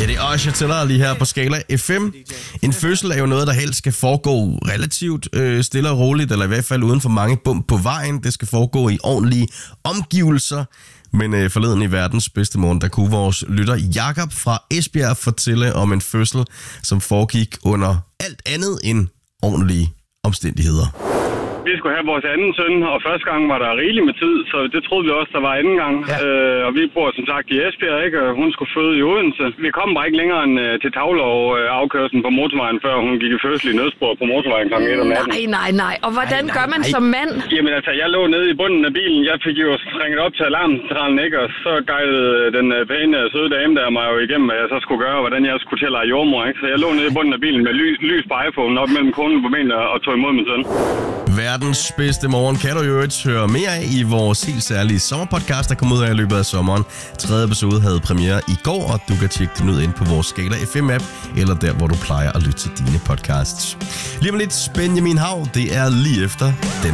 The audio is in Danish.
Ja, det er Usher til dig lige her på Skala FM. En fødsel er jo noget, der helst skal foregå relativt stille og roligt, eller i hvert fald uden for mange bump på vejen. Det skal foregå i ordentlige omgivelser. Men forleden i verdens bedste morgen, der kunne vores lytter Jakob fra Esbjerg fortælle om en fødsel, som foregik under alt andet end ordentlige omstændigheder. Vi skulle have vores anden søn, og første gang var der rigeligt med tid, så det troede vi også, der var anden gang. Ja. Og vi bor som sagt i Esbjerg, ikke? Og hun skulle føde i Odense. Vi kom bare ikke længere end til Tavlov afkørslen på motorvejen, før hun gik i fødsel i nødspor på motorvejen kl. 1 om natten. Nej. Og hvordan gør man som mand? Jamen altså, jeg lå nede i bunden af bilen. Jeg fik jo ringet op til alarmcentralen, ikke? Og så guidede den pæne, søde dame der mig jo igennem, hvad jeg så skulle gøre, og hvordan jeg skulle til at lege jordmor, ikke? Så jeg lå nede i bunden af bilen med lys på iPhone op mellem konen på benene og tog imod min søn. Verdens bedste morgen kan du jo høre mere af i vores helt særlige sommerpodcast, der kom ud af i løbet af sommeren. 3. episode havde premiere i går, og du kan tjekke den ud ind på vores Skala FM-app, eller der, hvor du plejer at lytte til dine podcasts. Lige om lidt, Benjamin Hav, det er lige efter den